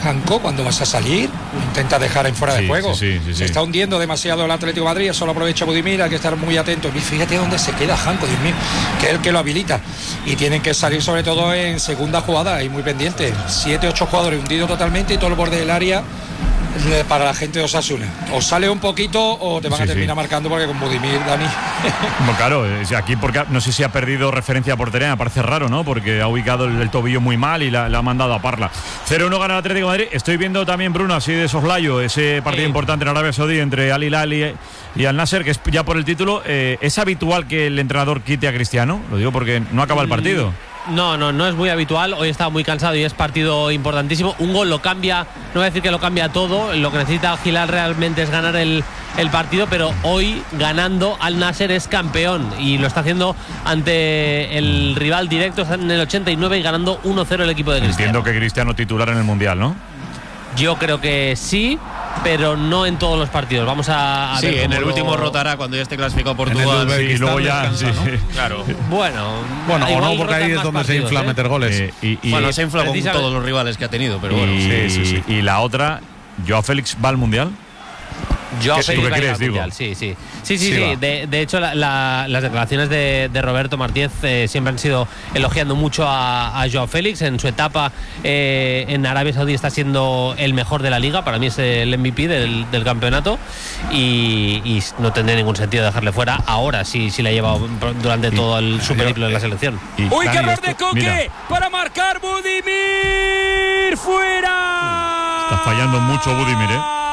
Janko, ¿cuándo vas a salir? Intenta dejar en fuera de juego. Sí. Se está hundiendo demasiado el Atlético de Madrid, solo aprovecha Budimir, hay que estar muy atento. Y fíjate dónde se queda Janko, Dios mío, que es el que lo habilita. Y tienen que salir sobre todo en segunda jugada, y muy pendiente. 7-8 jugadores hundidos totalmente y todo el borde del área para la gente de Osasuna. O sale un poquito o te van a terminar marcando, porque con Budimir, Dani. Bueno, claro, aquí porque no sé si ha perdido referencia a portería, me parece raro, ¿no? Porque ha ubicado el tobillo muy mal y la ha mandado a Parla. 0-1 gana el Atlético de Madrid. Estoy viendo también, Bruno, así de soslayo, ese partido importante en Arabia Saudí entre Al Hilal y Al Nasser, que es ya por el título. ¿Es habitual que el entrenador quite a Cristiano? Lo digo porque no acaba el partido. No es muy habitual. Hoy está muy cansado y es partido importantísimo. Un gol lo cambia, no voy a decir que lo cambia todo. Lo que necesita Hilal realmente es ganar el partido, pero hoy ganando Al Nasser es campeón y lo está haciendo ante el rival directo. Está en el 89 y ganando 1-0 el equipo de Cristiano. Entiendo que Cristiano titular en el Mundial, ¿no? Yo creo que sí, pero no en todos los partidos. Vamos a ver. Sí, en el último rotará cuando ya esté clasificado Portugal. Y luego ya. ¿no? Claro. Bueno, o no, porque ahí es donde se infla meter goles. Bueno, se infla con todos los rivales que ha tenido, pero bueno. Sí. Y la otra, Joao Félix va al Mundial. Yo ¿Tú qué crees, digo? Sí. De hecho, las declaraciones de Roberto Martínez siempre han sido elogiando mucho a Joao Félix. En su etapa en Arabia Saudí está siendo el mejor de la liga. Para mí es el MVP del campeonato y no tendría ningún sentido dejarle fuera. Ahora sí la ha llevado durante todo su periplo en la selección. ¡Uy, qué error de Coque! Para marcar Budimir, fuera. Está fallando mucho Budimir,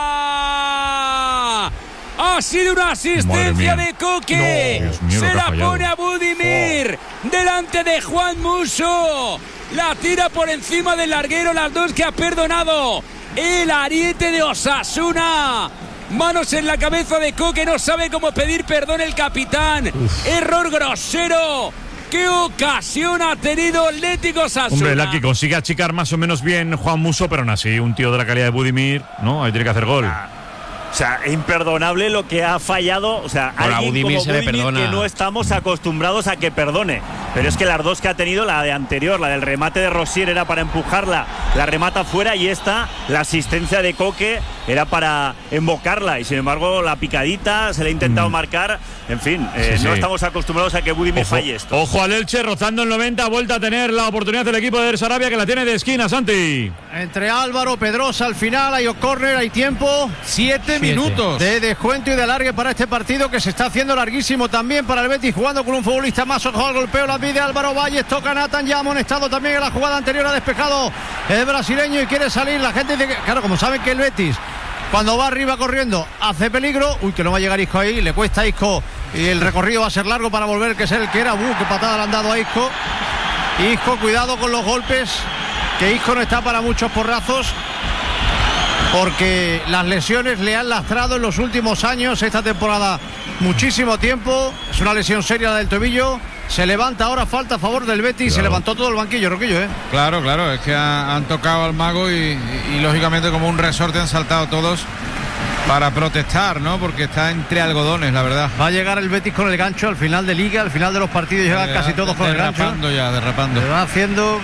Ha sido una asistencia de Coque. Se la pone a Budimir delante de Juan Musso. La tira por encima del larguero. Las dos que ha perdonado el ariete de Osasuna. Manos en la cabeza de Coque. No sabe cómo pedir perdón el capitán. Error grosero. ¿Qué ocasión ha tenido Atlético Osasuna? Hombre, Laki consigue achicar más o menos bien Juan Musso, pero aún así, un tío de la calidad de Budimir, ¿no? Ahí tiene que hacer gol. O sea, imperdonable lo que ha fallado. O sea, bueno, alguien Budimir como Budimir que no estamos acostumbrados a que perdone. Pero es que las dos que ha tenido, la de anterior, la del remate de Rosier era para empujarla, la remata fuera, y esta, la asistencia de Coque, era para embocarla. Y sin embargo, la picadita, se le ha intentado marcar. En fin, no estamos acostumbrados a que Budimir falle esto. Ojo al Elche, rozando el 90, vuelta a tener la oportunidad del equipo de Sarabia, que la tiene de esquina, Santi. Entre Álvaro, Pedrosa al final, hay córner, hay tiempo. 7 minutos de descuento y de alargue para este partido, que se está haciendo larguísimo también para el Betis, jugando con un futbolista más. Ojo al golpeo, la pide Álvaro Valles, toca Nathan, ya amonestado también en la jugada anterior, ha despejado el brasileño y quiere salir. La gente dice que, claro, como saben que el Betis, cuando va arriba corriendo, hace peligro. Uy, que no va a llegar Isco ahí, le cuesta a Isco y el recorrido va a ser largo para volver, que es el que era. Qué patada le han dado a Isco. Isco, cuidado con los golpes, que Isco no está para muchos porrazos, porque las lesiones le han lastrado en los últimos años, esta temporada muchísimo tiempo. Es una lesión seria la del tobillo. Se levanta ahora, falta a favor del Betis. Claro. Se levantó todo el banquillo, Roquillo, Claro, es que han tocado al mago y lógicamente como un resorte han saltado todos para protestar, ¿no? Porque está entre algodones, la verdad. Va a llegar el Betis con el gancho al final de Liga, al final de los partidos llegan casi todos con el gancho. Derrapando. Va haciendo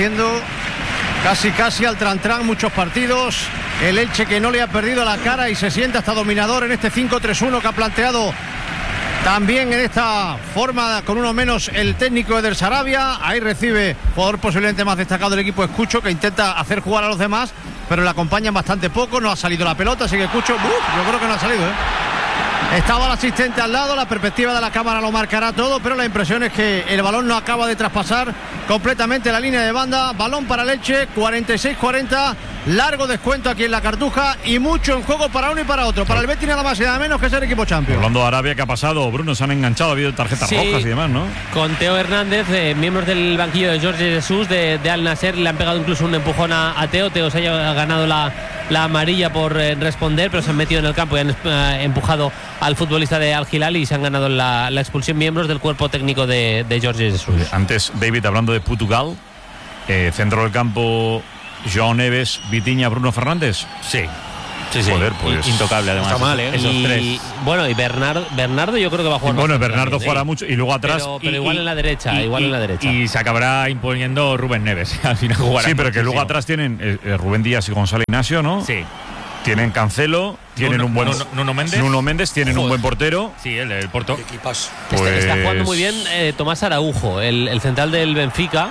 casi al tran muchos partidos. El Elche, que no le ha perdido la cara y se siente hasta dominador en este 5-3-1 que ha planteado también en esta forma, con uno menos, el técnico del Sarabia. Ahí recibe, jugador posiblemente más destacado del equipo, Escucho, que intenta hacer jugar a los demás, pero le acompañan bastante poco. No ha salido la pelota, así que Escucho, yo creo que no ha salido, Estaba el asistente al lado, la perspectiva de la cámara lo marcará todo, pero la impresión es que el balón no acaba de traspasar completamente la línea de banda. Balón para Elche, 46-40, largo descuento aquí en la Cartuja y mucho en juego para uno y para otro. Para el Betis nada más y nada menos que ser equipo champion. Hablando de Arabia, ¿qué ha pasado, Bruno? Se han enganchado, ha habido tarjetas rojas y demás, ¿no? Con Teo Hernández, miembros del banquillo de Jorge Jesús de Al Nasser, le han pegado incluso un empujón a Teo. Teo se ha ganado la amarilla por responder, pero se han metido en el campo y han empujado al futbolista de Al Hilal y se han ganado la expulsión miembros del cuerpo técnico de Jorge Jesús. Antes, David, hablando de Portugal, centro del campo, João Neves, Vitinha, Bruno Fernández. Sí, Sí, sí. Joder, pues intocable además. Está mal, esos tres. Bueno, y Bernardo yo creo que va a jugar. Bueno, Bernardo jugará mucho y luego atrás. Pero igual en la derecha, en la derecha. Y se acabará imponiendo Rubén Neves. Al final jugará. Sí, pero que luego atrás tienen Rubén Díaz y Gonzalo Ignacio, ¿no? Sí. Tienen Cancelo, tienen un buen Nuno Méndez, tienen un buen portero. Sí, el del Porto. Equipas. Pues Está jugando muy bien Tomás Araujo, el central del Benfica.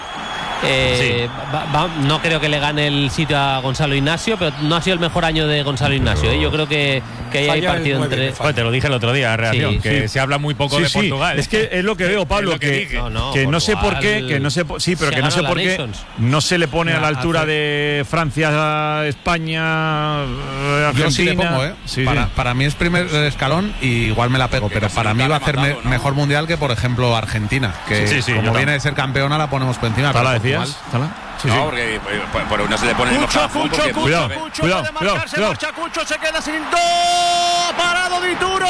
No creo que le gane el sitio a Gonzalo Ignacio, pero no ha sido el mejor año de Gonzalo Ignacio. Yo creo que hay partido entre. Te lo dije el otro día, reacción, que se habla muy poco de Portugal. Es que es lo que veo, Pablo, que no sé por qué, que no sé por qué no se le pone a la altura de Francia, España, Argentina. Yo sí le pongo, para mí es primer escalón y igual me la pego, pero para mí va a hacer mejor mundial que, por ejemplo, Argentina, que como viene de ser campeona la ponemos por encima. ¿Tala decías? Sí, no, porque por no se le pone el mojafón. Cuidado. Marcha Cucho, se queda sin parado Dituro.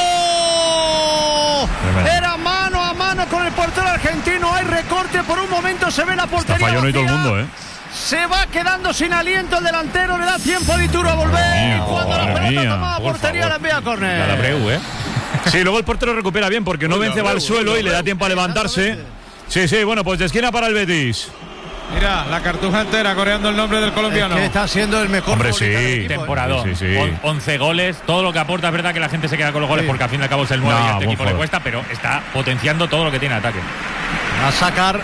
Era mano a mano con el portero argentino. Hay recorte, por un momento se ve la portería. Falló no y todo el mundo, Se va quedando sin aliento el delantero, le da tiempo a Dituro a volver. Cuando la pelota toma la portería, la envía a córner. La Breu, Sí, luego el portero recupera bien porque no vence, va al suelo y le da tiempo a levantarse. Sí, bueno, pues de esquina para el Betis. Mira, la cartuja entera coreando el nombre del colombiano. Que está siendo el mejor. Hombre, sí. Temporada. Sí. 11 goles, todo lo que aporta. Es verdad que la gente se queda con los goles porque al fin y al cabo es el 9 y a este equipo le cuesta, pero está potenciando todo lo que tiene ataque. Va a sacar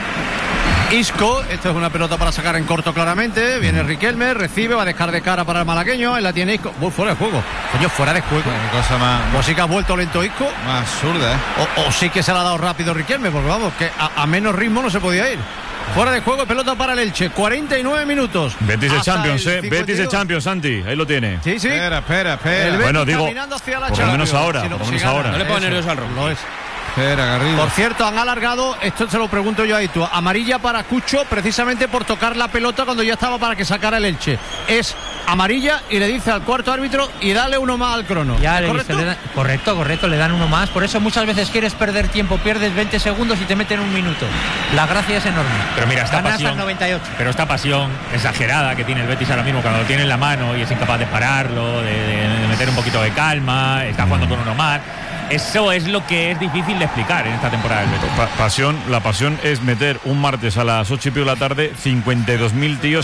Isco. Esto es una pelota para sacar en corto claramente. Viene Riquelme, recibe, va a dejar de cara para el malagueño. Ahí la tiene Isco. Fuera de juego. Coño, fuera de juego. Qué cosa más. Pues sí que ha vuelto lento Isco. Más absurda, O sí que se la ha dado rápido Riquelme, porque vamos, que a menos ritmo no se podía ir. Fuera de juego, pelota para el Elche. 49 minutos. Betis de Champions, Betis de Champions, Santi. Ahí lo tiene. Sí. Espera. Bueno, digo, por lo menos ahora. No le pongo nervioso al Rojo. Lo es. Espera, Garrido. Por cierto, han alargado, esto se lo pregunto yo a Itu, amarilla para Cucho precisamente por tocar la pelota cuando ya estaba para que sacara el Elche. Es amarilla y le dice al cuarto árbitro y dale uno más al crono. Correcto, le dan uno más. Por eso muchas veces quieres perder tiempo, pierdes 20 segundos y te meten un minuto. La gracia es enorme. Pero mira, esta Ganas pasión, al 98. pero esta pasión exagerada que tiene el Betis ahora mismo cuando lo tiene en la mano y es incapaz de pararlo, de meter un poquito de calma, está jugando con uno más. Eso es lo que es difícil de explicar en esta temporada del Betis. La pasión es meter un martes a las 8:30 de la tarde 52.000 tíos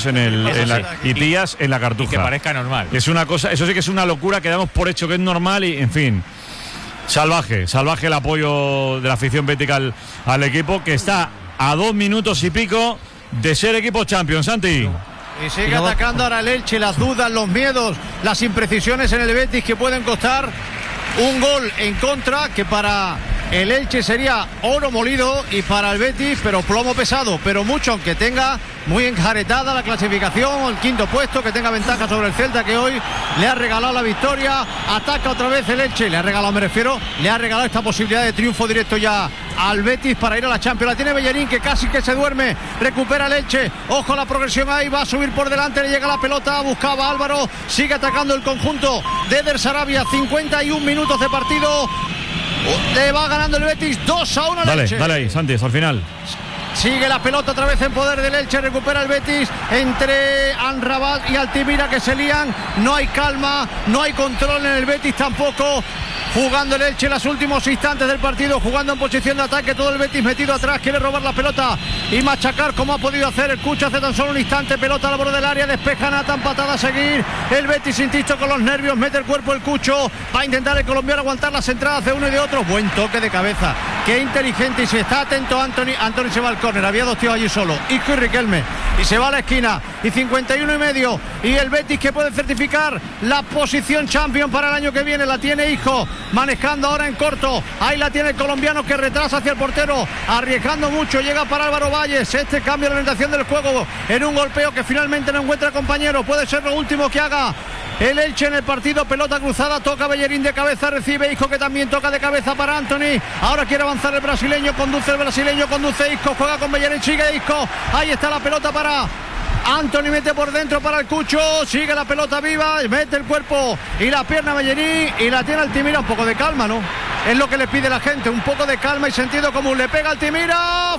y tías en la cartuja. Y que parezca normal. Es una cosa, eso sí que es una locura que damos por hecho que es normal y, en fin, salvaje el apoyo de la afición bética al equipo que está a 2 minutos y pico de ser equipo Champions, Santi. Y sigue atacando ahora el Elche, las dudas, los miedos, las imprecisiones en el Betis que pueden costar un gol en contra, que para el Elche sería oro molido y para el Betis, pero plomo pesado, pero mucho, aunque tenga muy enjaretada la clasificación, el quinto puesto, que tenga ventaja sobre el Celta, que hoy le ha regalado la victoria. Ataca otra vez el Elche, le ha regalado esta posibilidad de triunfo directo ya al Betis para ir a la Champions. La tiene Bellerín, que casi que se duerme, recupera el Elche, ojo a la progresión ahí, va a subir por delante, le llega la pelota, buscaba Álvaro, sigue atacando el conjunto de Eder Sarabia. 51 minutos de partido, le va ganando el Betis 2-1 al Elche. Dale ahí, Santi, hasta el final. Sigue la pelota otra vez en poder del Elche, recupera el Betis entre Amrabat y Altimira, que se lían, no hay calma, no hay control en el Betis tampoco. Jugando el Elche en los últimos instantes del partido, jugando en posición de ataque, todo el Betis metido atrás, quiere robar la pelota y machacar como ha podido hacer el Cucho hace tan solo un instante. Pelota al borde del área, despeja Nathan, patada a seguir. El Betis, insisto, con los nervios, mete el cuerpo el Cucho, va a intentar el colombiano aguantar las entradas de uno y de otro. Buen toque de cabeza, qué inteligente, y si está atento Anthony se va al córner, había dos tíos allí solo, Isco y Riquelme, y se va a la esquina, y 51 y medio, y el Betis que puede certificar la posición champion para el año que viene. La tiene Isco, manejando ahora en corto, ahí la tiene el colombiano, que retrasa hacia el portero, arriesgando mucho, llega para Álvaro Valles. Este cambia la orientación del juego en un golpeo que finalmente no encuentra compañero, puede ser lo último que haga el Elche en el partido. Pelota cruzada, toca Bellerín de cabeza, recibe Isco, que también toca de cabeza para Anthony. Ahora quiere avanzar el brasileño, conduce Isco, juega con Bellerín, sigue Isco, ahí está la pelota para Anthony, mete por dentro para el Cucho, sigue la pelota viva, mete el cuerpo y la pierna Bellerín y la tiene Altimira. Un poco de calma, ¿no? Es lo que le pide la gente, un poco de calma y sentido común. Le pega Altimira,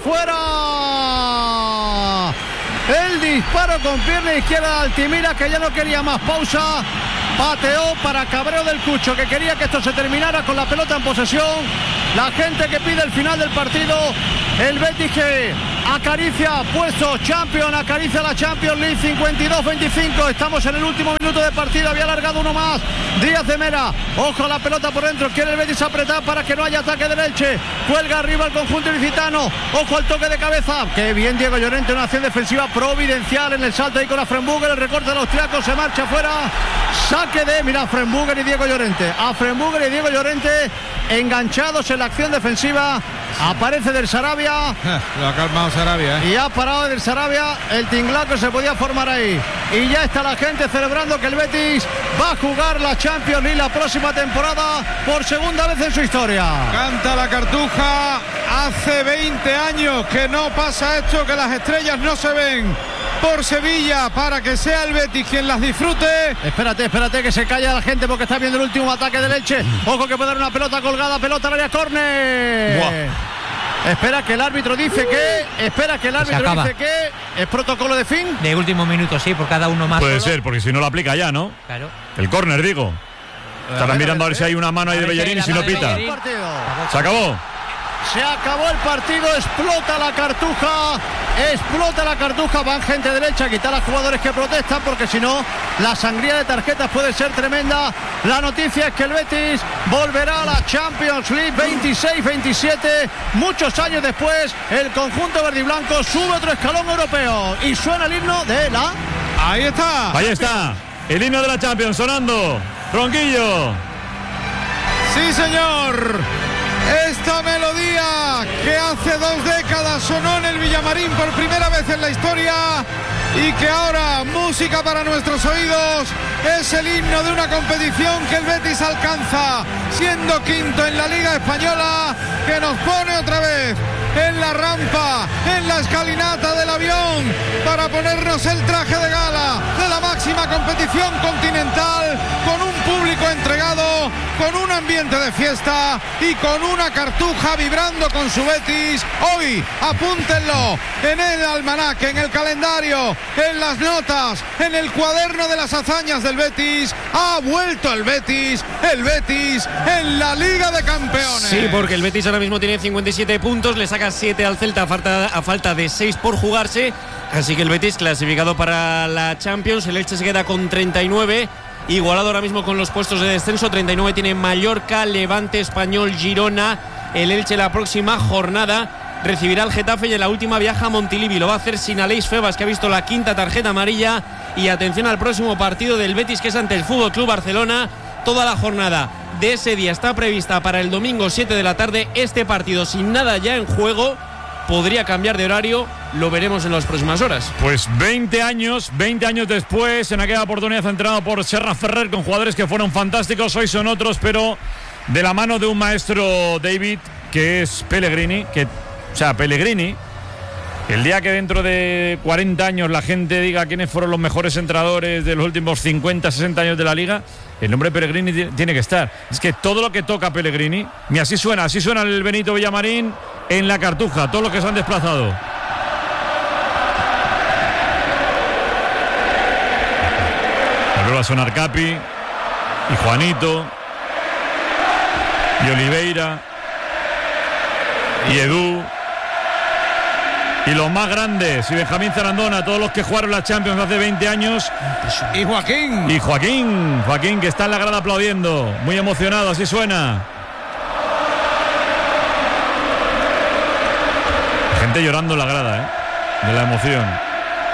fuera. El disparo con pierna izquierda de Altimira, que ya no quería más. Pausa pateó para cabreo del Cucho, que quería que esto se terminara con la pelota en posesión. La gente que pide el final del partido, el Betis que acaricia puestos Champions, acaricia la Champions League. 52-25, estamos en el último minuto de partido, había alargado uno más Díaz de Mera, ojo a la pelota por dentro, quiere el Betis apretar para que no haya ataque del Elche, cuelga arriba el conjunto ilicitano, ojo al toque de cabeza, que bien Diego Llorente, una acción defensiva providencial en el salto ahí con Afrenbuger, el recorte de los austriaco, se marcha fuera, saque de, mira, Afrenbuger y Diego Llorente, enganchados en la acción defensiva. Aparece del Sarabia. Lo ha calmado Sarabia, Y ha parado del Sarabia el tinglaco que se podía formar ahí. Y ya está la gente celebrando que el Betis va a jugar la Champions League la próxima temporada por segunda vez en su historia. Canta la Cartuja. Hace 20 años que no pasa esto, que las estrellas no se ven por Sevilla, para que sea el Betis quien las disfrute. Espérate que se calla la gente porque está viendo el último ataque del Elche. Ojo que puede dar una pelota colgada, pelota al área, córner. Buah. Espera que el árbitro dice que es protocolo de fin. De último minuto, sí, por cada uno más. Puede ser, porque si no lo aplica ya, ¿no? Claro. El córner, digo. Estarán mirando a ver si hay una mano ahí de Bellerín y si no pita. Se acabó. Se acabó el partido, explota la Cartuja, van gente derecha a quitar a jugadores que protestan porque si no la sangría de tarjetas puede ser tremenda. La noticia es que el Betis volverá a la Champions League 26-27, muchos años después el conjunto verdiblanco sube otro escalón europeo y suena el himno de la... Ahí está, el himno de la Champions sonando, Ronquillo. Sí, señor. Esta melodía que hace 2 décadas sonó en el Villamarín por primera vez en la historia y que ahora, música para nuestros oídos, es el himno de una competición que el Betis alcanza, siendo quinto en la Liga Española, que nos pone otra vez en la rampa, en la escalinata del avión, para ponernos el traje de gala de la máxima competición continental, con un público entregado, con un ambiente de fiesta y con una Cartuja vibrando con su Betis. Hoy, apúntenlo en el almanaque, en el calendario, en las notas, en el cuaderno de las hazañas del Betis. Ha vuelto el Betis en la Liga de Campeones. Sí, porque el Betis ahora mismo tiene 57 puntos, le saca 7 al Celta a falta de 6 por jugarse, así que el Betis clasificado para la Champions. El Elche se queda con 39, igualado ahora mismo con los puestos de descenso. 39 tiene Mallorca, Levante, Español, Girona. El Elche la próxima jornada recibirá al Getafe y en la última viaja a Montilivi. Lo va a hacer sin Aleix Febas, que ha visto la 5ª tarjeta amarilla. Y atención al próximo partido del Betis, que es ante el Fútbol Club Barcelona. Toda la jornada de ese día está prevista para el domingo 7 de la tarde. Este partido sin nada ya en juego podría cambiar de horario, lo veremos en las próximas horas. Pues 20 años después, en aquella oportunidad entrenado por Serra Ferrer con jugadores que fueron fantásticos, hoy son otros, pero de la mano de un maestro, David, que es Pellegrini, Pellegrini, el día que dentro de 40 años la gente diga quiénes fueron los mejores entrenadores de los últimos 50, 60 años de la Liga, el nombre Pellegrini tiene que estar. Es que todo lo que toca Pellegrini, y así suena el Benito Villamarín en la Cartuja, todos los que se han desplazado. Vuelve a sonar Capi y Juanito y Oliveira y Edu y los más grandes, y Benjamín Zarandona, todos los que jugaron la Champions hace 20 años. Y Joaquín, que está en la grada aplaudiendo, muy emocionado, así suena. Gente llorando en la grada, de la emoción.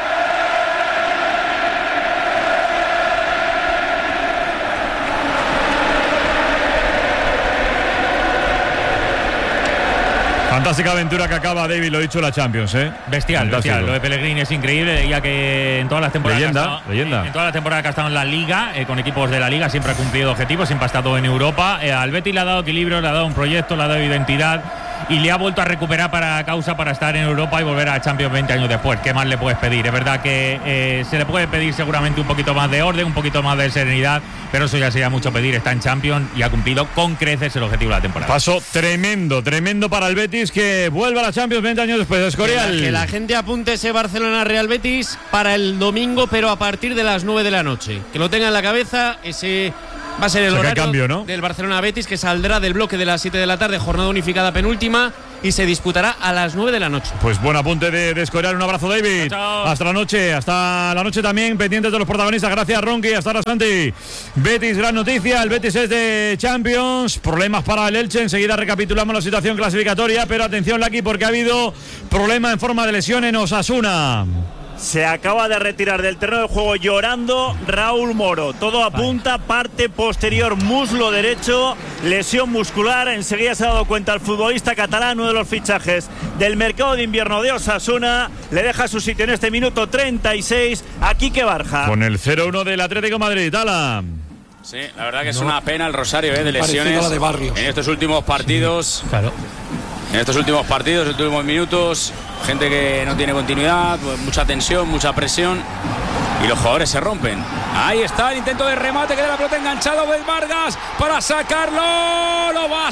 Fantástica aventura que acaba, David, lo he dicho, la Champions, Bestial. Lo de Pellegrini es increíble, ya que en todas las temporadas leyenda. En todas las temporadas que ha estado en la Liga, con equipos de la Liga, siempre ha cumplido objetivos, siempre ha estado en Europa. Al Betis le ha dado equilibrio, le ha dado un proyecto, le ha dado identidad. y le ha vuelto a recuperar para causa para estar en Europa y volver a Champions 20 años después. ¿Qué más le puedes pedir? Es verdad que se le puede pedir seguramente un poquito más de orden, un poquito más de serenidad, pero eso ya sería mucho pedir. Está en Champions y ha cumplido con creces el objetivo de la temporada. Paso tremendo para el Betis, que vuelva a la Champions 20 años después de Escorial. Que la gente apunte ese Barcelona-Real Betis para el domingo, pero a partir de las 9 de la noche. Que lo tenga en la cabeza, ese va a ser el horario cambio, ¿no? del Barcelona-Betis, que saldrá del bloque de las 7 de la tarde, jornada unificada penúltima, y se disputará a las 9 de la noche. Pues buen apunte de Escorial. Un abrazo, David. Chao. Hasta la noche también, pendientes de los protagonistas. Gracias, Ronqui. Hasta ahora, Santi. Betis, gran noticia. El Betis es de Champions. Problemas para el Elche. Enseguida recapitulamos la situación clasificatoria, pero atención, Laki, porque ha habido problema en forma de lesión en Osasuna. Se acaba de retirar del terreno de juego llorando Raúl Moro. Todo apunta, parte posterior, muslo derecho, lesión muscular. Enseguida se ha dado cuenta el futbolista catalán, uno de los fichajes del mercado de invierno de Osasuna. Le deja su sitio en este minuto 36 a Quique Barja. Con el 0-1 del Atlético de Madrid. Ala. Sí, la verdad que es una pena el rosario de lesiones la de Barrios. en estos últimos partidos. Sí, claro. En estos últimos partidos, en estos últimos minutos, gente que no tiene continuidad, mucha tensión, mucha presión y los jugadores se rompen. Ahí está el intento de remate, queda la pelota enganchado del Vargas para sacarlo, lo va a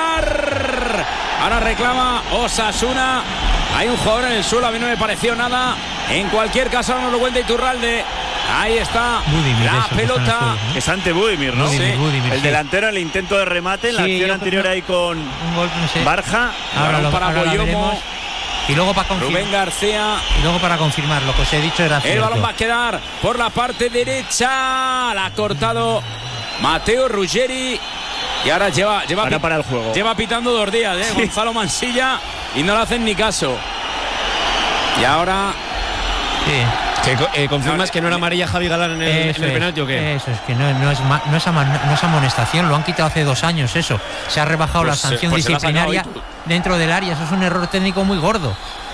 sacar. Ahora reclama Osasuna. Hay un jugador en el suelo, a mí no me pareció nada. En cualquier caso, ahora nos lo cuenta Iturralde. Ahí está Budimir, la pelota. Es ante Budimir, ¿no? Budimir, el delantero en el intento de remate, en la acción anterior ahí con Barja. Ahora para Boyomo. Y luego para confirmar. Rubén García. Y luego para confirmar lo que os he dicho era cierto. El balón va a quedar por la parte derecha. La ha cortado Mateo Ruggeri. Y ahora lleva para el juego. Lleva pitando 2 días, Sí. Gonzalo Mansilla, y no le hacen ni caso. Y ahora. Sí. ¿Confirmas que no era amarilla Javi Galán en el penalti o qué? Eso es que no es amonestación, lo han quitado hace 2 años eso. Se ha rebajado la sanción disciplinaria dentro del área, eso es un error técnico muy gordo.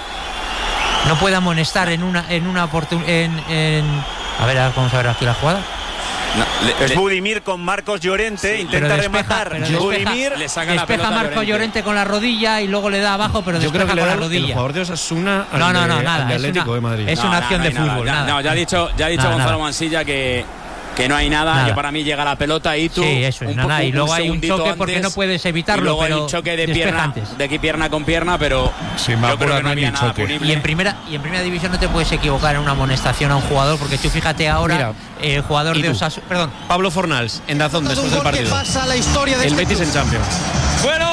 No puede amonestar en una oportunidad. A ver, vamos a ver aquí la jugada. No, es Budimir con Marcos Llorente, intenta rematar. Budimir le saca despeja la pelota a Marco Llorente con la rodilla y luego le da abajo, pero yo creo que le con da la rodilla. El jugador de Osasuna No, nada. de Atlético de Madrid. Es una acción de fútbol. No, ya ha dicho Gonzalo Mansilla que no hay nada, que para mí llega la pelota y tú. Sí, eso es, nada. Y luego hay un choque porque no puedes evitarlo. Y luego pero hay un choque de pierna con pierna, pero sin más, yo creo que no había nada punible. Y en primera división no te puedes equivocar en una amonestación a un jugador, porque tú fíjate ahora. Mira, el jugador de Osasuna, perdón, Pablo Fornals en Dazón después del partido. Pasa la historia de el Betis en Champions. Bueno,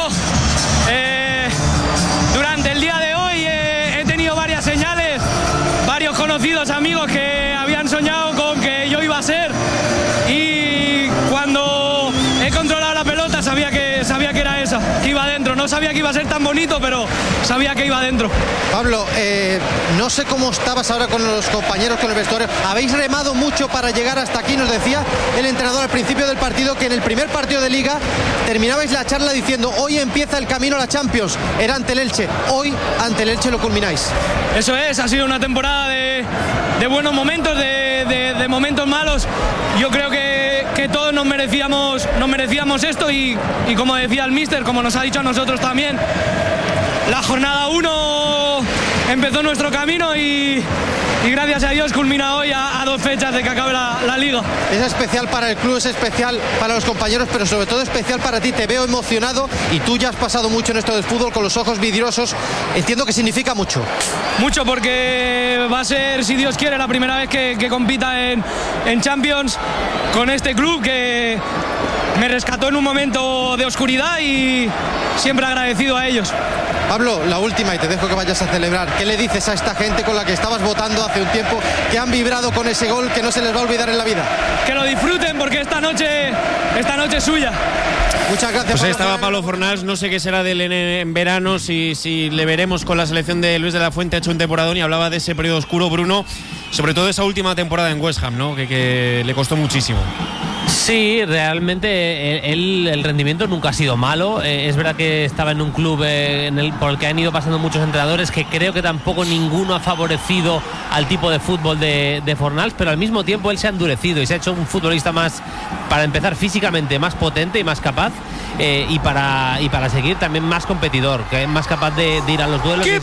durante el día de hoy he tenido varias señales, varios conocidos amigos que habían soñado con que yo iba a ser, y cuando he controlado la pelota sabía que era esa, que iba adentro. No sabía que iba a ser tan bonito, pero sabía que iba adentro. Pablo, no sé cómo estabas ahora con los compañeros, con el vestuario. Habéis remado mucho para llegar hasta aquí. Nos decía el entrenador al principio del partido que en el primer partido de Liga terminabais la charla diciendo: hoy empieza el camino a la Champions. Era ante el Elche. Hoy ante el Elche lo culmináis. Eso es, ha sido una temporada de buenos momentos, de momentos malos. Yo creo que todos nos merecíamos esto, y como decía el míster, como nos ha dicho a nosotros también, la jornada 1 empezó nuestro camino y gracias a Dios culmina hoy a 2 fechas de que acabe la Liga. Es especial para el club, es especial para los compañeros, pero sobre todo especial para ti. Te veo emocionado y tú ya has pasado mucho en esto del fútbol con los ojos vidriosos. Entiendo que significa mucho. Mucho, porque va a ser, si Dios quiere, la primera vez que compita en Champions con este club que me rescató en un momento de oscuridad, y siempre agradecido a ellos. Pablo, la última, y te dejo que vayas a celebrar. ¿Qué le dices a esta gente con la que estabas votando hace un tiempo, que han vibrado con ese gol que no se les va a olvidar en la vida? Que lo disfruten, porque esta noche es suya. Muchas gracias. Pues ahí estaba Pablo Fornals. No sé qué será de él en verano, si le veremos con la selección de Luis de la Fuente. Ha hecho un temporadón y hablaba de ese periodo oscuro, Bruno, sobre todo esa última temporada en West Ham, ¿no? Que le costó muchísimo. Sí, realmente el rendimiento nunca ha sido malo. Es verdad que estaba en un club por el que han ido pasando muchos entrenadores, que creo que tampoco ninguno ha favorecido al tipo de fútbol de Fornals, pero al mismo tiempo él se ha endurecido y se ha hecho un futbolista más, para empezar, físicamente más potente y más capaz, y para seguir también más competidor, que es más capaz de ir a los duelos. ¡Qué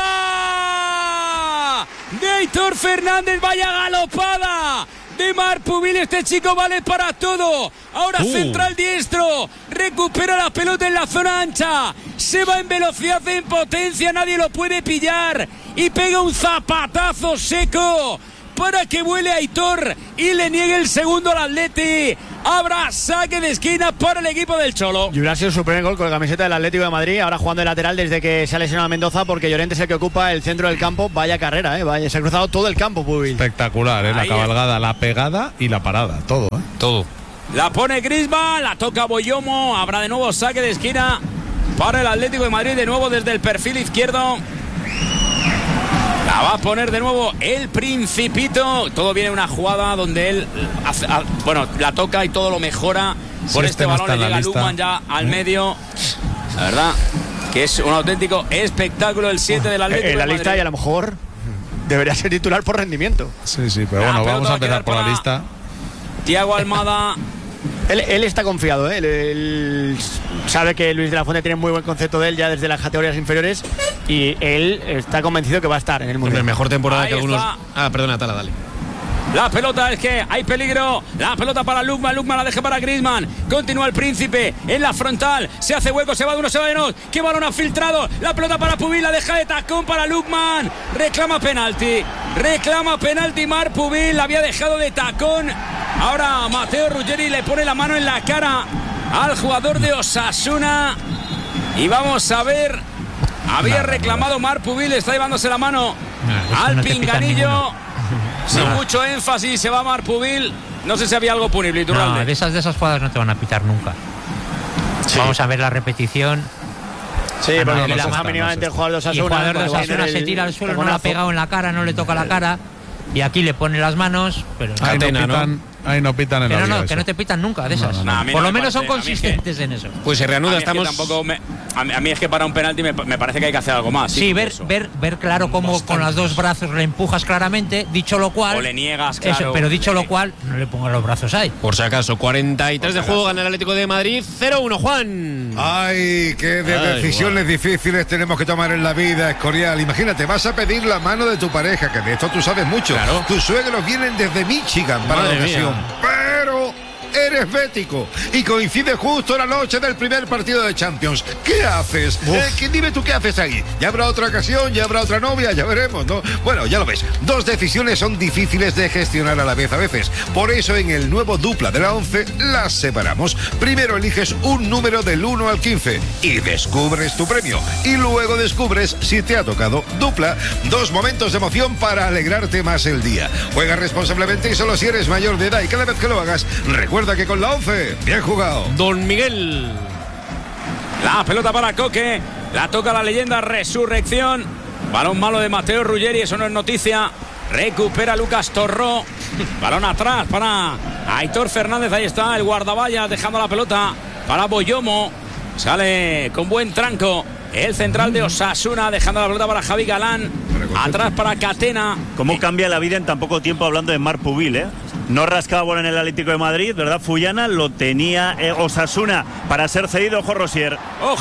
parada! De Aitor Fernández, vaya galopada de Marc Pubil. Este chico vale para todo. Ahora central diestro, recupera la pelota en la zona ancha, se va en velocidad, en potencia, nadie lo puede pillar y pega un zapatazo seco para que vuele Aitor y le niegue el segundo al Atleti. Habrá saque de esquina para el equipo del Cholo. Y hubiera sido su primer gol con la camiseta del Atlético de Madrid, ahora jugando de lateral desde que se ha lesionado a Mendoza, porque Llorente es el que ocupa el centro del campo. Vaya carrera, se ha cruzado todo el campo, Pubil. Espectacular, la cabalgada, la pegada y la parada, todo. Todo. La pone Griezmann, la toca Boyomo, habrá de nuevo saque de esquina para el Atlético de Madrid, de nuevo desde el perfil izquierdo. La va a poner de nuevo el Principito. Todo viene una jugada donde él la toca y todo lo mejora. Por este balón le llega Lukman ya al medio. La verdad que es un auténtico espectáculo el 7 del Atlético de Madrid. En la lista, y a lo mejor debería ser titular por rendimiento. Sí, pero bueno, vamos a empezar por la lista. Thiago Almada. Él está confiado, Él sabe que Luis de la Fuente tiene muy buen concepto de él ya desde las categorías inferiores, y él está convencido que va a estar en el Mundial. Mejor temporada Ahí que algunos. Está. Perdona, Tala, dale. La pelota, es que hay peligro. La pelota para Lukman la deja para Griezmann. Continúa el Príncipe en la frontal. Se hace hueco, se va de uno, se va de dos. ¡Qué balón ha filtrado! La pelota para Pubil, la deja de tacón para Lukman. Reclama penalti Marc Pubil, la había dejado de tacón. Ahora Matteo Ruggeri le pone la mano en la cara al jugador de Osasuna. Y vamos a ver. Había reclamado Marc Pubil, está llevándose la mano al pinganillo. Sin mucho énfasis se va Marc Pubil. No sé si había algo punible. No, de esas jugadas no te van a pitar nunca. Sí. Vamos a ver la repetición. Sí, porque le baja mínimamente el jugador de Osasuna. El jugador de Osasuna se tira al suelo, no le ha pegado en la cara, no le toca la cara. Y aquí le pone las manos, pero ahí no pitan en la liga. Que no te pitan nunca de esas. Por lo menos son consistentes en eso. Pues se reanuda, estamos. A mí es que para un penalti me parece que hay que hacer algo más. Sí, ver claro cómo con los dos brazos le empujas claramente, dicho lo cual. O le niegas, claro. Eso, pero dicho lo cual, no le pongas los brazos ahí. Por si acaso, 43 de juego, gana el Atlético de Madrid, 0-1, Juan. Ay, qué decisiones difíciles tenemos que tomar en la vida, Escorial. Imagínate, vas a pedir la mano de tu pareja, que de esto tú sabes mucho. Claro. Tus suegros vienen desde Michigan para la ocasión. Pero eres bético y coincide justo la noche del primer partido de Champions. ¿Qué haces? Dime tú qué haces ahí. Ya habrá otra ocasión, ya habrá otra novia, ya veremos, ¿no? Bueno, ya lo ves. Dos decisiones son difíciles de gestionar a la vez a veces. Por eso en el nuevo dupla de la 11 las separamos. Primero eliges un número del 1 al 15 y descubres tu premio. Y luego descubres si te ha tocado dupla. Dos momentos de emoción para alegrarte más el día. Juega responsablemente y solo si eres mayor de edad, y cada vez que lo hagas, recuerda que con la 11, bien jugado. Don Miguel. La pelota para Coque, la toca la leyenda Resurrección. Balón malo de Matteo Ruggeri, eso no es noticia. Recupera Lucas Torró. Balón atrás para Aitor Fernández, ahí está el guardaballas dejando la pelota para Boyomo. Sale con buen tranco el central de Osasuna, dejando la pelota para Javi Galán. Atrás para Catena. ¿Cómo cambia la vida en tan poco tiempo hablando de Marc Pubil, No rascaba bola en el Atlético de Madrid, ¿verdad? Fullana lo tenía Osasuna para ser cedido. Ojo Rosier,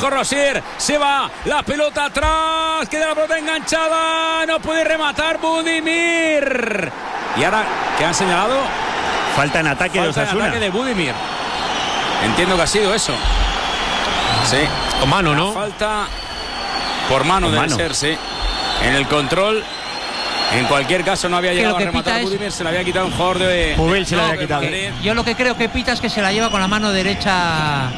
se va la pelota atrás, queda la pelota enganchada, no puede rematar Budimir. Y ahora, ¿qué han señalado? Falta en ataque de Osasuna. Ataque de Budimir. Entiendo que ha sido eso. Sí. O mano, ¿no? Falta por mano debe ser, sí. En el control. En cualquier caso no había llegado a rematar Budimir, se le había quitado un jugador de Pubil, se le había quitado. Yo lo que creo que pita es que se la lleva con la mano derecha.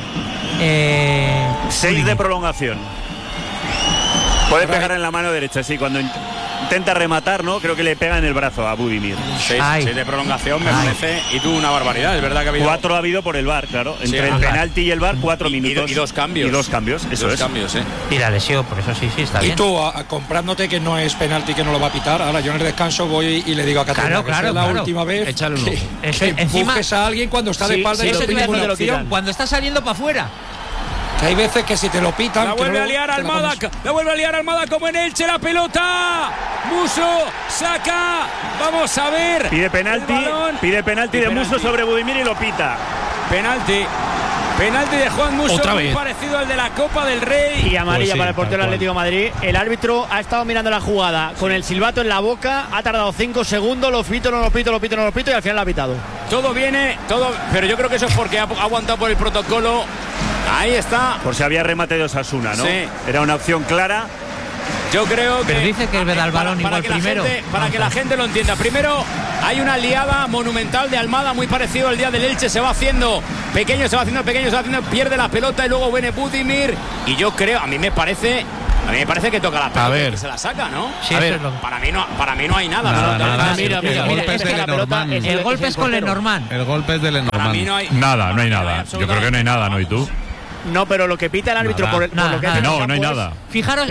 6 de prolongación. Puede pegar en la mano derecha, sí, cuando intenta rematar, ¿no? Creo que le pega en el brazo a Budimir. 6 de prolongación me parece, y tú una barbaridad, es verdad que ha habido 4 ha habido por el VAR, claro, entre el penalti y el VAR 4 minutos y 2 cambios. Y 2 cambios, eso dos es. Cambios, Y la lesión, por eso sí está bien. Y tú, comprándote que no es penalti, que no lo va a pitar, ahora yo en el descanso voy y le digo a Catalina que es la última vez que empujes a alguien cuando está de espalda y no tiene ninguna opción. Cuando está saliendo para afuera. Que hay veces que si te lo pitan... La vuelve a liar Almada, como en Elche, la pelota. Muso saca, vamos a ver. Pide penalti de Muso sobre Budimir y lo pita. Penalti de Juan Muso, muy parecido al de la Copa del Rey. Y amarilla para el portero del Atlético de Madrid. El árbitro ha estado mirando la jugada con el silbato en la boca, ha tardado 5 segundos, lo pito y al final lo ha pitado. Todo viene, pero yo creo que eso es porque ha aguantado por el protocolo. Ahí está. Por si había remate de Osasuna, ¿no? Sí. Era una opción clara. Yo creo que... Pero dice que da el balón igual primero. Para que la gente lo entienda. Primero hay una liada monumental de Almada, muy parecido al día del Elche. Se va haciendo pequeño, pierde la pelota y luego viene Budimir. Y yo creo, a mí me parece que toca la pelota y se la saca, ¿no? Sí, a ver, para mí no hay nada. Mira. El golpe es con Lenormand. El golpe es de Lenormand. Para mí no hay nada. Yo creo que no hay nada, ¿no? ¿Y tú? No, pero lo que pita el árbitro por lo que hace no hay nada. Fijaros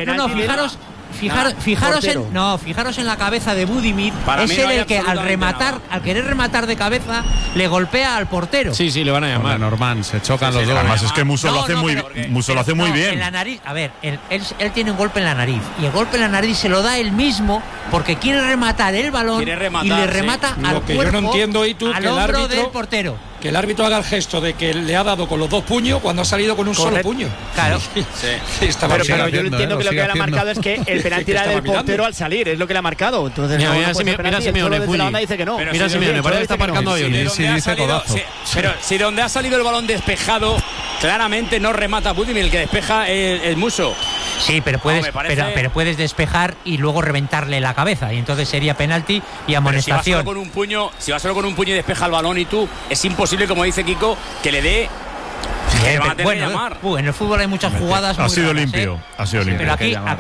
en la cabeza de Budimir. Es el que al querer rematar de cabeza le golpea al portero. Sí, le van a llamar. Norman, se chocan los dos. Además es que Muso lo hace muy bien. En la nariz, a ver, él tiene un golpe en la nariz y el golpe en la nariz se lo da él mismo porque quiere rematar el balón y le remata al lo que cuerpo, yo no entiendo, y tú, al que el hombro árbitro, del portero. Que el árbitro haga el gesto de que le ha dado con los 2 puños cuando ha salido con un solo puño. Claro. Pero yo entiendo que lo que le ha marcado es que el penalti era del portero al salir, es lo que le ha marcado. Entonces, mira Simeone, desde la banda dice que no. Mira Simeone, parece que está marcando a Ioni. Pero si donde ha salido el balón despejado, claramente no remata Budimir, el que despeja el Muso. Sí, pero puedes despejar y luego reventarle la cabeza y entonces sería penalti y amonestación. Si va solo con un puño y despeja el balón y tú, es imposible, como dice Kiko, que le dé. En el fútbol hay muchas jugadas. Ha sido limpio. Pero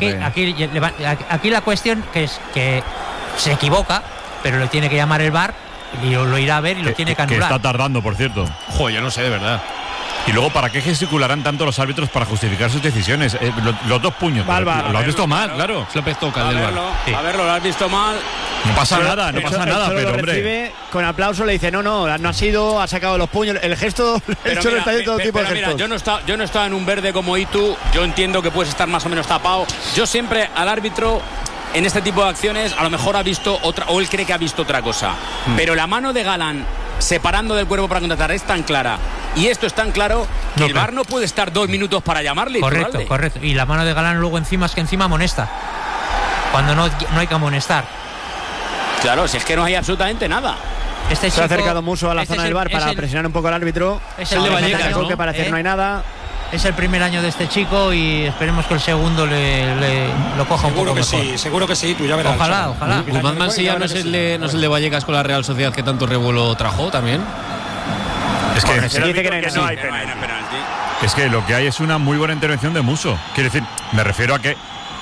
aquí la cuestión que es que se equivoca, pero lo tiene que llamar el VAR y lo irá a ver y lo tiene que anular. Que está tardando, por cierto. Yo no sé, de verdad. Y luego, ¿para qué gesticularán tanto los árbitros para justificar sus decisiones? Los 2 puños. Lo has visto mal, claro. Se lo toca a verlo, lo has visto mal. No pasa nada, pero hombre. Con aplauso le dice, no ha sido, ha sacado los puños. El gesto, está de todo tipo de gestos. Yo no estaba en un verde como Itu. Yo entiendo que puedes estar más o menos tapado. Yo siempre al árbitro, en este tipo de acciones, a lo mejor ha visto otra, o él cree que ha visto otra cosa. Pero la mano de Galán separando del cuerpo para contratar es tan clara y esto es tan claro que el VAR no puede estar 2 minutos para llamarle. Correcto. Y la mano de Galán luego encima amonesta cuando no hay que amonestar. Claro, si es que no hay absolutamente nada. Se ha acercado Muso a la zona del VAR para presionar un poco al árbitro. Es el de Vallecas, que para decir no hay nada. Es el primer año de este chico y esperemos que el segundo lo coja un poco mejor. Seguro que sí, tú ya verás. Ojalá. Guzmán Mansilla no es el de Vallecas con la Real Sociedad que tanto revuelo trajo también. Es que no hay penalti. Es que lo que hay es una muy buena intervención de Muso. Quiero decir, me refiero a que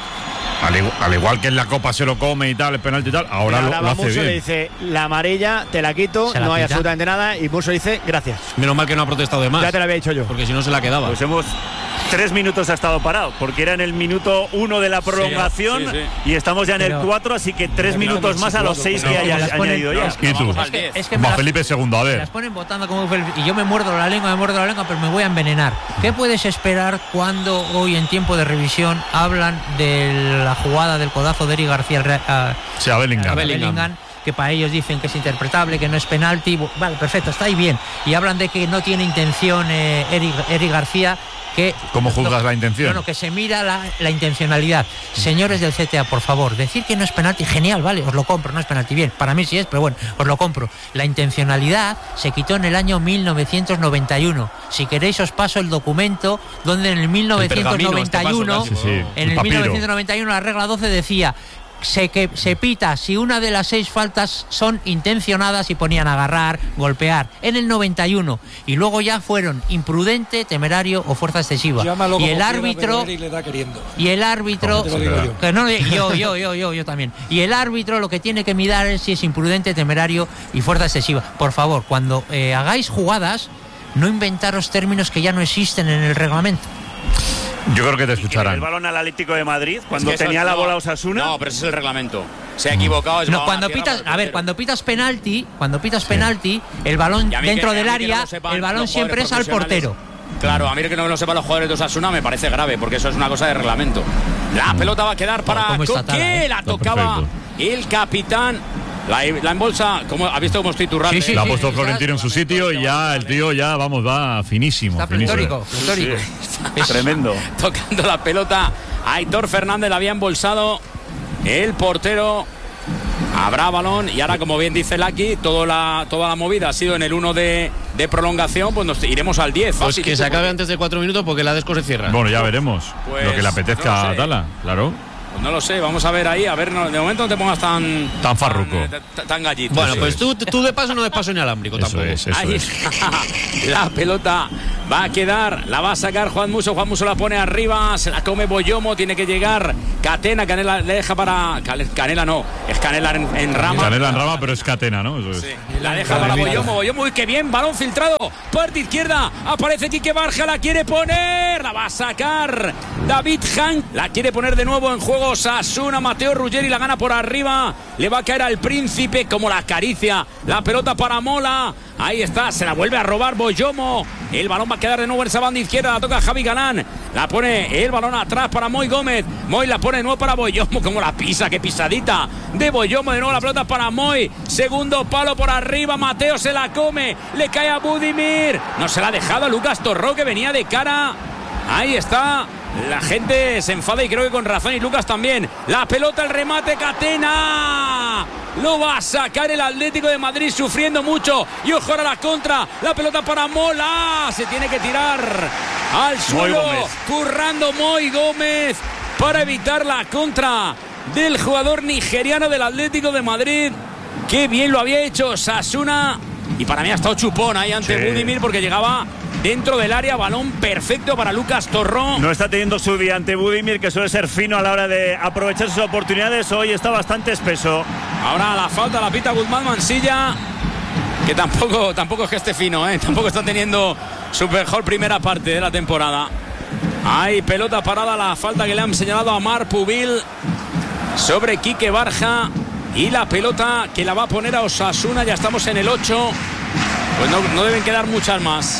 al igual que en la Copa se lo come y tal, el penalti y tal, ahora lo hace Muso bien. Le dice, la amarilla, te la quito, no hay absolutamente nada, y Muso dice, gracias. Menos mal que no ha protestado de más. Ya te lo había dicho yo. Porque si no se la quedaba. Pues 3 minutos ha estado parado, porque era en el minuto 1 de la prolongación y estamos ya en el 4, así que 3 minutos más a los 6 que haya añadido ya. ¿Y tú? Es que Felipe II, a ver. Las ponen votando como Felipe y yo me muerdo la lengua, pero me voy a envenenar. ¿Qué puedes esperar cuando hoy en tiempo de revisión hablan de la jugada del codazo de Eric García a Bellingham? Que para ellos dicen que es interpretable, que no es penalti. Vale, perfecto, está ahí bien. Y hablan de que no tiene intención Eric García. ¿Cómo juzgas la intención? Que se mira la intencionalidad. Señores del CTA, por favor, decir que no es penalti, genial, vale, os lo compro, no es penalti, bien, para mí sí es, pero bueno, os lo compro. La intencionalidad se quitó en el año 1991. Si queréis os paso el documento donde en el 1991, en el 1991 la regla 12 decía: se pita si una de las 6 faltas son intencionadas y ponían agarrar, golpear en el 91, y luego ya fueron imprudente, temerario o fuerza excesiva. Llámalo Y el árbitro que no, yo también. Y el árbitro lo que tiene que mirar es si es imprudente, temerario y fuerza excesiva. Por favor, cuando hagáis jugadas, no inventaros términos que ya no existen en el reglamento. Yo creo que te escucharán. El balón al Atlético de Madrid cuando tenía la bola Osasuna. No, pero ese es el reglamento. Se ha equivocado. No, cuando pitas penalti, el balón dentro del área, el balón siempre es al portero. Claro, a mí que no lo sepan los jugadores de Osasuna me parece grave, porque eso es una cosa de reglamento. La pelota va a quedar para Coque, la tocaba el capitán. La embolsa, ¿ha visto cómo estoy turrando? Sí, la ha puesto Florentino en su sitio y ya el tío va finísimo. Está pletórico. Es tremendo. Tocando la pelota, Aitor Fernández la había embolsado el portero. Habrá balón y ahora, como bien dice Laki, toda la movida ha sido en el 1 de prolongación, pues nos iremos al 10. Pues que se acabe antes de 4 minutos porque la Desco se cierra. Bueno, ya veremos lo que le apetezca a Tala, claro. Pues no lo sé, vamos a ver ahí, de momento no te pongas tan farruco, tan gallito. Bueno, pues tú de paso no des paso inalámbrico tampoco. Ahí está. La pelota va a quedar, la va a sacar Juan Musso la pone arriba, se la come Boyomo, tiene que llegar Catena le deja para Canela, no, es Canela en rama. Canela en rama, pero es Catena, ¿no? Eso es. Sí, la deja para Boyomo, uy, qué bien, balón filtrado, parte izquierda, aparece Quique Barja, la quiere poner, la va a sacar David Hank, la quiere poner de nuevo en juego Osasuna, Mateo Ruggeri la gana por arriba, le va a caer al Príncipe como la acaricia, la pelota para Mola, ahí está, se la vuelve a robar Boyomo, el balón va a quedar de nuevo en esa banda izquierda, la toca Javi Galán, la pone el balón atrás para Moy Gómez, Moy la pone de nuevo para Boyomo, como la pisa, qué pisadita de Boyomo, de nuevo la pelota para Moy, segundo palo por arriba, Mateo se la come, le cae a Budimir, no se la ha dejado a Lucas Torró que venía de cara, ahí está. La gente se enfada y creo que con razón, y Lucas también. La pelota, el remate, Catena. Lo va a sacar el Atlético de Madrid sufriendo mucho. Y ojo ahora la contra. La pelota para Mola. Se tiene que tirar al suelo. Currando Moy Gómez para evitar la contra del jugador nigeriano del Atlético de Madrid. Qué bien lo había hecho Osasuna. Y para mí ha estado chupón ahí ante Budimir porque llegaba dentro del área, balón perfecto para Lucas Torró. No está teniendo su día ante Budimir, que suele ser fino a la hora de aprovechar sus oportunidades. Hoy está bastante espeso. Ahora la falta la pita Guzmán Mansilla, que tampoco es que esté fino, tampoco está teniendo su mejor primera parte de la temporada. Hay pelota parada, la falta que le han señalado a Marc Pubil sobre Quique Barja. Y la pelota que la va a poner a Osasuna, ya estamos en el 8. Pues no deben quedar muchas más.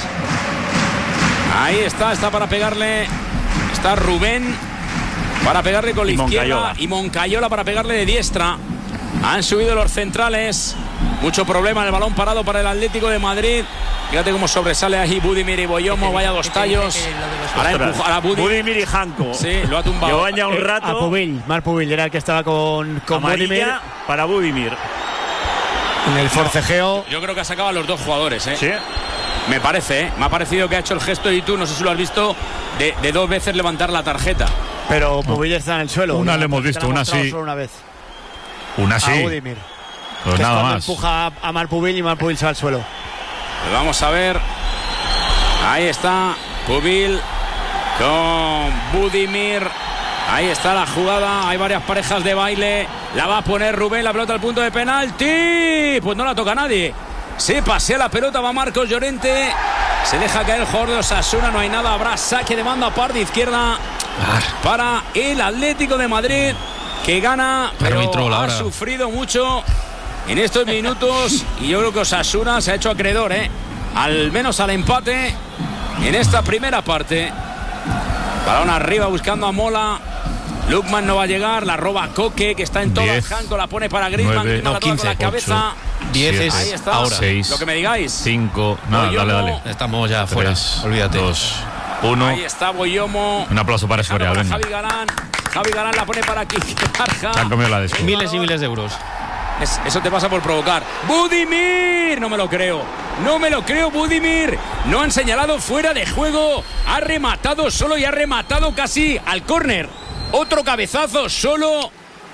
Ahí está para pegarle. Está Rubén para pegarle con la izquierda. Y Moncayola para pegarle de diestra. Han subido los centrales. Mucho problema en el balón parado para el Atlético de Madrid. Fíjate cómo sobresale ahí Budimir y Boyomo. Vaya dos tallos. Ahora empuja a Budimir y Janko. Sí, lo ha tumbado. Llevan ya un rato. A Pubil, Marc Pubil era el que estaba con Budimir. Para Budimir. En el forcejeo. Yo creo que ha sacado a los dos jugadores, Sí. Me parece, me ha parecido que ha hecho el gesto, y tú, no sé si lo has visto, de 2 veces levantar la tarjeta. Pero Pubil está en el suelo. Una le hemos visto, una sí. Solo una vez. Una sí. A Budimir. Pues nada más. Empuja a Marc Pubil y Marc Pubil se va al suelo. Pues vamos a ver. Ahí está Pubil con Budimir. Ahí está la jugada. Hay varias parejas de baile. La va a poner Rubén. La pelota al punto de penalti. Pues no la toca nadie. Se pasea la pelota. Va Marcos Llorente. Se deja caer el jugador de Osasuna. No hay nada. Habrá saque de banda, parte izquierda para el Atlético de Madrid, que gana, pero ha sufrido mucho en estos minutos. Y yo creo que Osasuna se ha hecho acreedor, al menos al empate en esta primera parte. Balón arriba buscando a Mola. Lukman no va a llegar, la roba Coque, que está en todas. Janko la pone para Griezmann, 9, la 15, con la cabeza. 10 es ahí está, ahora. 6, lo que me digáis. 5, nada, dale. Estamos ya fuera, olvídate. 2, 1. Ahí está Boyomo. Un aplauso para Soria. Javi Galán la pone para Quique Barja. Se han comido la de Miles y miles de euros. Eso te pasa por provocar. ¡Budimir! No me lo creo, Budimir. No han señalado fuera de juego. Ha rematado solo y ha rematado casi al córner. Otro cabezazo solo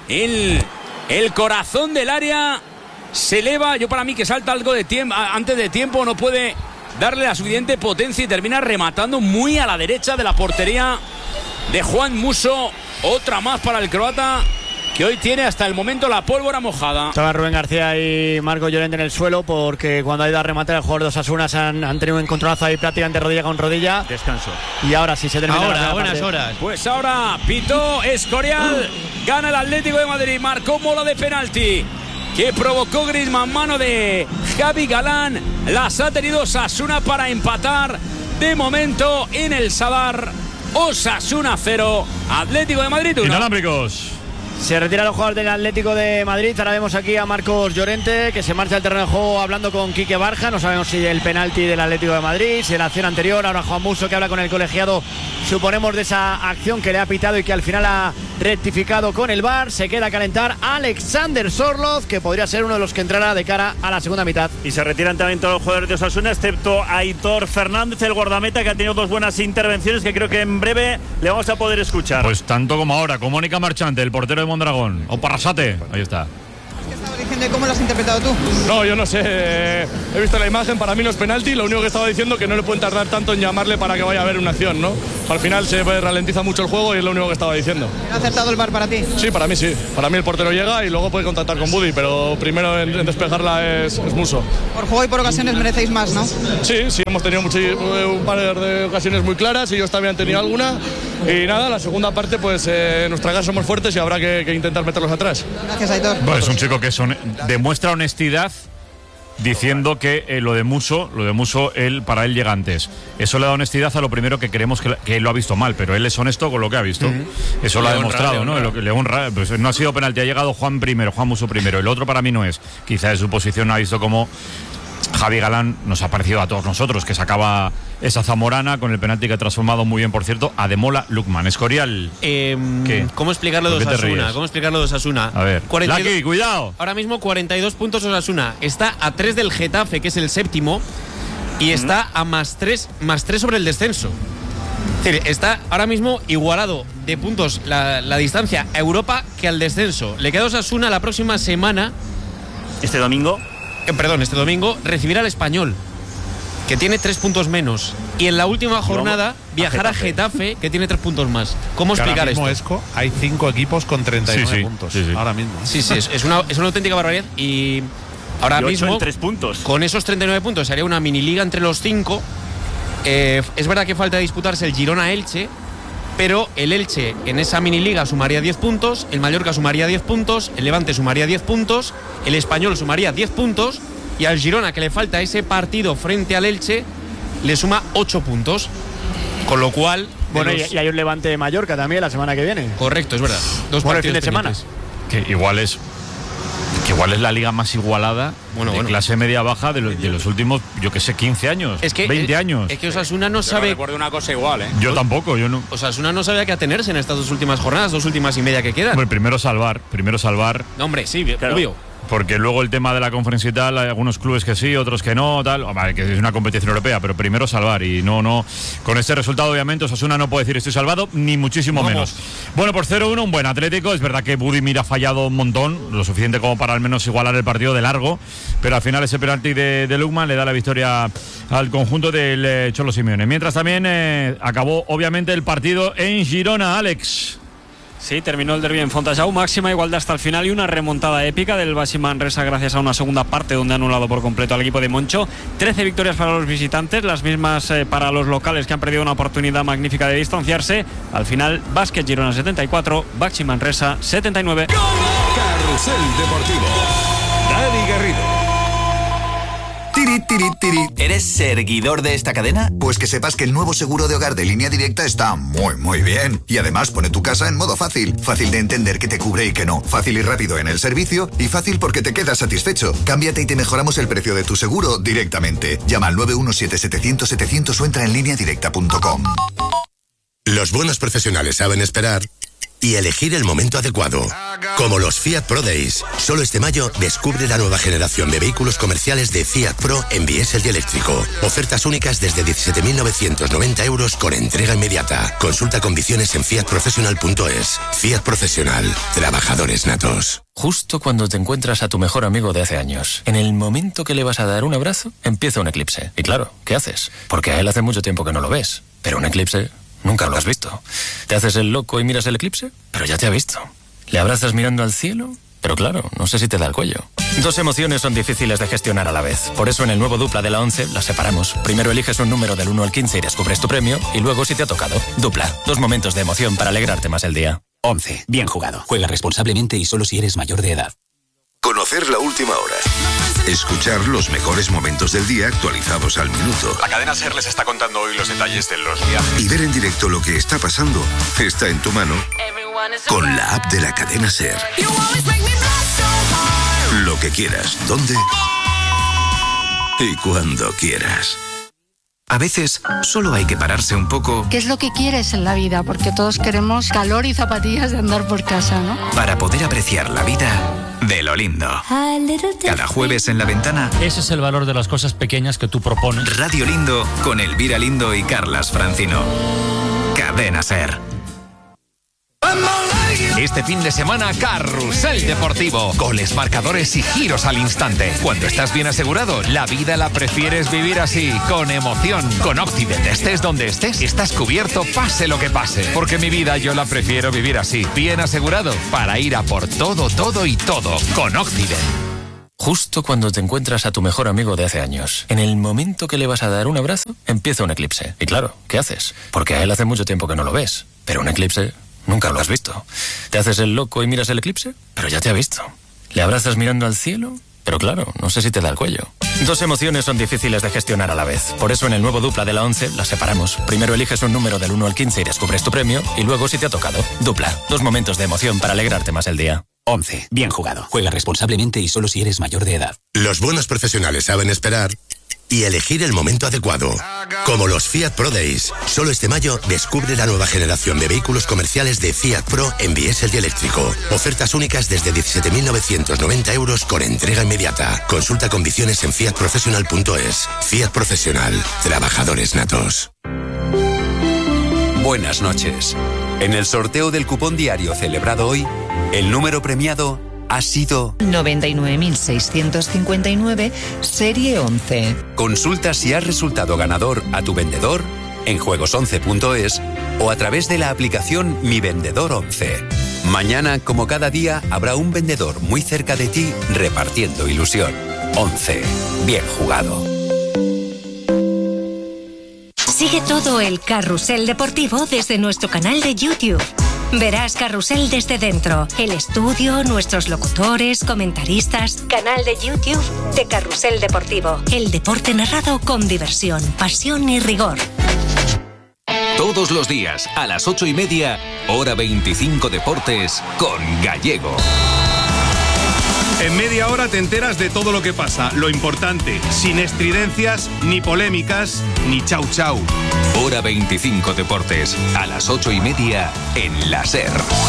el corazón del área se eleva. Yo para mí que salta algo de tiempo antes de tiempo, no puede darle la suficiente potencia y termina rematando muy a la derecha de la portería de Juan Musso. Otra más para el croata, que hoy tiene hasta el momento la pólvora mojada. Estaba Rubén García y Marco Llorente en el suelo, porque cuando ha ido a rematar el jugador de Osasuna han tenido un encontronazo ahí prácticamente rodilla con rodilla. Descanso. Y ahora sí se termina. Ahora, buenas horas. Pues ahora pitó Escorial, gana el Atlético de Madrid, marcó bola de penalti que provocó Griezmann, mano de Javi Galán. Las ha tenido Osasuna para empatar de momento en el Sadar. Osasuna 0, Atlético de Madrid 1. Inalámbricos. Se retiran los jugadores del Atlético de Madrid. Ahora vemos aquí a Marcos Llorente, que se marcha al terreno de juego hablando con Quique Barja. No sabemos si el penalti del Atlético de Madrid, si la acción anterior. Ahora Juan Musso, que habla con el colegiado, suponemos, de esa acción que le ha pitado y que al final ha rectificado con el VAR. Se queda a calentar Alexander Sorloz, que podría ser uno de los que entrará de cara a la segunda mitad. Y se retiran también todos los jugadores de Osasuna, excepto Aitor Fernández, el guardameta, que ha tenido dos buenas intervenciones que creo que en breve le vamos a poder escuchar. Pues tanto como ahora, con Mónica Marchante, el portero de Mondragón, o Parrasate, ahí está. ¿Qué estaba diciendo y cómo lo has interpretado tú? No, yo no sé. He visto la imagen, para mí no es penalti. Lo único que estaba diciendo que no le pueden tardar tanto en llamarle para que vaya a haber una acción, ¿no? Al final se ralentiza mucho el juego y es lo único que estaba diciendo. ¿Ha acertado el VAR para ti? Sí, para mí sí. Para mí el portero llega y luego puede contactar con Budi, pero primero en despejarla es Musso. Por juego y por ocasiones merecéis más, ¿no? Sí, hemos tenido un par de ocasiones muy claras y ellos también han tenido alguna. Y nada, la segunda parte, pues en nuestra casa somos fuertes y habrá que intentar meterlos atrás. Gracias, Aitor. Bueno, es un chico que demuestra honestidad diciendo que lo de Musso, para él llega antes. Eso le da honestidad a lo primero que creemos que él lo ha visto mal, pero él es honesto con lo que ha visto. Eso lo ha demostrado, ¿no? Le honra, pues no ha sido penalti, ha llegado Juan Musso primero. El otro para mí no es. Quizá de su posición ha visto como Javi Galán nos ha parecido a todos nosotros que sacaba esa zamorana con el penalti que ha transformado muy bien, por cierto, a Demola Lukman. Escorial. ¿Cómo explicarlo de Osasuna? A ver, Laki, cuidado. Ahora mismo 42 puntos Osasuna. Está a 3 del Getafe, que es el séptimo, y está a más 3 sobre el descenso. Es decir, está ahora mismo igualado de puntos la distancia a Europa que al descenso. Le queda a Osasuna la próxima semana. Este domingo recibirá al Español, que tiene 3 puntos menos, y en la última jornada viajará a Getafe, que tiene 3 puntos más. ¿Cómo explicar esto? Ahora mismo, Esco, hay 5 equipos con 39 puntos. Sí. Ahora mismo. Sí, es una auténtica barbaridad. Y ahora mismo, 3 puntos. Con esos 39 puntos, sería una mini liga entre los 5. Es verdad que falta disputarse el Girona-Elche, pero el Elche en esa mini liga sumaría 10 puntos, el Mallorca sumaría 10 puntos, el Levante sumaría 10 puntos, el Español sumaría 10 puntos, y al Girona, que le falta ese partido frente al Elche, le suma 8 puntos. Con lo cual... Bueno, y hay un Levante de Mallorca también la semana que viene. Correcto, es verdad. 2 partidos el fin de semana. Que igual es la liga más igualada de clase media-baja de los últimos, yo que sé, 15 años, 20 años. Es que Osasuna no sabe... No recuerdo una cosa igual, ¿eh? Yo tampoco, yo no. Osasuna no sabe a qué atenerse en estas 2 últimas jornadas, 2 últimas y media que quedan. Bueno, primero salvar. No, hombre, sí, claro. Obvio. Porque luego el tema de la conferencia y tal, hay algunos clubes que sí, otros que no, tal. Vale, que es una competición europea, pero primero salvar. Y no. Con este resultado, obviamente, Osasuna no puede decir estoy salvado, ni muchísimo menos. Bueno, por 0-1, un buen Atlético. Es verdad que Budimir ha fallado un montón, lo suficiente como para al menos igualar el partido de largo. Pero al final ese penalti de Lukman le da la victoria al conjunto del Cholo Simeone. Mientras también acabó, obviamente, el partido en Girona, Alex. Sí, terminó el derbi en Fontajau, máxima igualdad hasta el final y una remontada épica del Baxi Manresa gracias a una segunda parte donde ha anulado por completo al equipo de Moncho. 13 victorias para los visitantes, las mismas para los locales que han perdido una oportunidad magnífica de distanciarse. Al final, Básquet Girona 74, Baxi Manresa 79. Carrusel Deportivo. Dani Garrido. ¿Eres seguidor de esta cadena? Pues que sepas que el nuevo seguro de hogar de Línea Directa está muy bien. Y además pone tu casa en modo fácil. Fácil de entender que te cubre y que no. Fácil y rápido en el servicio. Y fácil porque te quedas satisfecho. Cámbiate y te mejoramos el precio de tu seguro directamente. Llama al 917-700-700 o entra en lineadirecta.com. Los buenos profesionales saben esperar y elegir el momento adecuado. Como los Fiat Pro Days. Solo este mayo descubre la nueva generación de vehículos comerciales de Fiat Pro en diésel y eléctrico. Ofertas únicas desde 17.990 euros con entrega inmediata. Consulta condiciones en fiatprofessional.es. Fiat Profesional. Trabajadores natos. Justo cuando te encuentras a tu mejor amigo de hace años, en el momento que le vas a dar un abrazo, empieza un eclipse. Y claro, ¿qué haces? Porque a él hace mucho tiempo que no lo ves. Pero un eclipse nunca lo has visto. ¿Te haces el loco y miras el eclipse? Pero ya te ha visto. ¿Le abrazas mirando al cielo? Pero claro, no sé si te da el cuello. Dos emociones son difíciles de gestionar a la vez. Por eso en el nuevo Dupla de la 11 las separamos. Primero eliges un número del 1 al 15 y descubres tu premio. Y luego si te ha tocado. Dupla. Dos momentos de emoción para alegrarte más el día. 11. Bien jugado. Juega responsablemente y solo si eres mayor de edad. Conocer la última hora. Escuchar los mejores momentos del día actualizados al minuto. La cadena SER les está contando hoy los detalles de los viajes. Y ver en directo lo que está pasando está en tu mano con la app de la cadena SER. Lo que quieras, dónde y cuando quieras. A veces solo hay que pararse un poco. ¿Qué es lo que quieres en la vida? Porque todos queremos calor y zapatillas de andar por casa, ¿no? Para poder apreciar la vida de lo lindo. Cada jueves en La Ventana. Ese es el valor de las cosas pequeñas que tú propones. Radio Lindo con Elvira Lindo y Carlas Francino. Cadena SER. Este fin de semana, Carrusel Deportivo. Goles, marcadores y giros al instante. Cuando estás bien asegurado, la vida la prefieres vivir así, con emoción. Con Occident, estés donde estés, estás cubierto pase lo que pase. Porque mi vida yo la prefiero vivir así, bien asegurado, para ir a por todo, todo y todo, con Occident. Justo cuando te encuentras a tu mejor amigo de hace años, en el momento que le vas a dar un abrazo, empieza un eclipse. Y claro, ¿qué haces? Porque a él hace mucho tiempo que no lo ves. Pero un eclipse nunca lo has visto. ¿Te haces el loco y miras el eclipse? Pero ya te ha visto. ¿Le abrazas mirando al cielo? Pero claro, no sé si te da el cuello. Dos emociones son difíciles de gestionar a la vez. Por eso en el nuevo Dupla de la 11 las separamos. Primero eliges un número del 1 al 15 y descubres tu premio. Y luego si te ha tocado. Dupla. Dos momentos de emoción para alegrarte más el día. 11. Bien jugado. Juega responsablemente y solo si eres mayor de edad. Los buenos profesionales saben esperar y elegir el momento adecuado. Como los Fiat Pro Days. Solo este mayo descubre la nueva generación de vehículos comerciales de Fiat Pro en diésel y eléctrico. Ofertas únicas desde 17.990 euros con entrega inmediata. Consulta condiciones en fiatprofessional.es. Fiat Profesional. Trabajadores natos. Buenas noches. En el sorteo del cupón diario celebrado hoy, el número premiado ha sido 99.659, serie 11. Consulta si has resultado ganador a tu vendedor en juegos11.es o a través de la aplicación Mi Vendedor 11. Mañana, como cada día, habrá un vendedor muy cerca de ti repartiendo ilusión. 11. Bien jugado. Sigue todo el Carrusel Deportivo desde nuestro canal de YouTube. Verás Carrusel desde dentro, el estudio, nuestros locutores, comentaristas. Canal de YouTube de Carrusel Deportivo. El deporte narrado con diversión, pasión y rigor. Todos los días, a las 8:30, hora 25 Deportes, con Gallego. En media hora te enteras de todo lo que pasa, lo importante, sin estridencias, ni polémicas, ni chau chau. Hora 25 Deportes, a las 8:30 en la SER.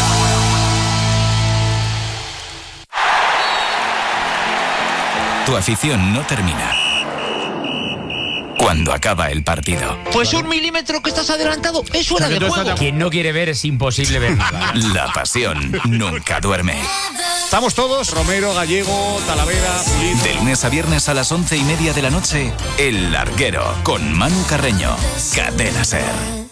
Tu afición no termina cuando acaba el partido. Pues 1 milímetro que estás adelantado es fuera de juego. Quien no quiere ver es imposible ver nada. La pasión nunca duerme. Estamos todos, Romero, Gallego, Talavera, Pulido. De lunes a viernes a las 11:30 de la noche, El Larguero, con Manu Carreño. Cadena SER.